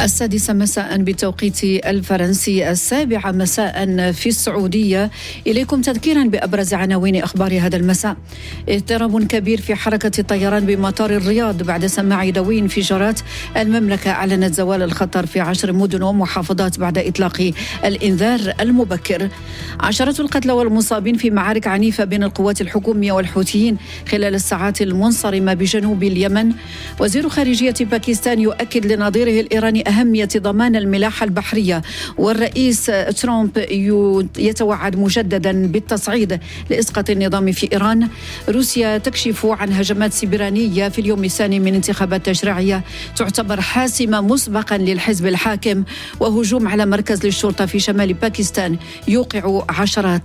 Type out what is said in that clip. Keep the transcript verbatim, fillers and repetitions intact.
السادسة مساء بتوقيت الفرنسي، السابعة مساء في السعودية. إليكم تذكيرا بأبرز عناوين أخبار هذا المساء. اضطراب كبير في حركة الطيران بمطار الرياض بعد سماع دوي انفجارات. المملكة أعلنت زوال الخطر في عشر مدن ومحافظات بعد إطلاق الإنذار المبكر. عشرة القتلى والمصابين في معارك عنيفة بين القوات الحكومية والحوثيين خلال الساعات المنصرمة بجنوب اليمن. وزير خارجية باكستان يؤكد لنظيره الإيراني أهمية ضمان الملاحة البحرية. والرئيس ترامب يتوعد مجددا بالتصعيد لإسقاط النظام في إيران. روسيا تكشف عن هجمات سبرانية في اليوم الثاني من انتخابات تشريعية تعتبر حاسمة مسبقا للحزب الحاكم. وهجوم على مركز للشرطة في شمال باكستان يوقع عشرات